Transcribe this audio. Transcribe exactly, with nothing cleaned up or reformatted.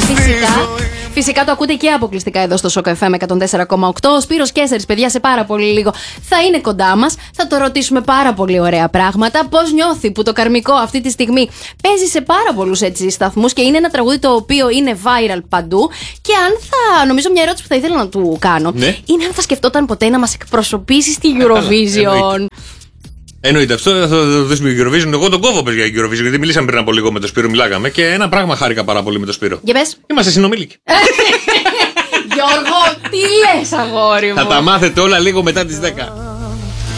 Φυσικά. Φυσικά το ακούτε και αποκλειστικά εδώ στο Σοκ εφ εμ εκατόν τέσσερα κόμμα οκτώ. Ο Σπύρος Κέσσερης, παιδιά, σε πάρα πολύ λίγο θα είναι κοντά μας. Θα το ρωτήσουμε πάρα πολύ ωραία πράγματα. Πώς νιώθει που το Καρμικό αυτή τη στιγμή παίζει σε πάρα πολλούς έτσι σταθμούς και είναι ένα τραγούδι το οποίο είναι viral παντού. Και αν θα, νομίζω, μια ερώτηση που θα ήθελα να του κάνω, ναι, είναι αν θα σκεφτόταν ποτέ να μας εκπροσωπήσει στη Eurovision. Εννοείται, αυτό θα το δούμε για Eurovision. Εγώ τον κόβω πες για Eurovision, γιατί μιλήσαμε πριν από λίγο με τον Σπύρο, μιλάγαμε και ένα πράγμα χάρηκα πάρα πολύ με τον Σπύρο. Για πες. Είμαστε συνομήλικοι. Γιώργο, τι λες, αγόρι μου? Θα τα μάθετε όλα λίγο μετά τις δέκα.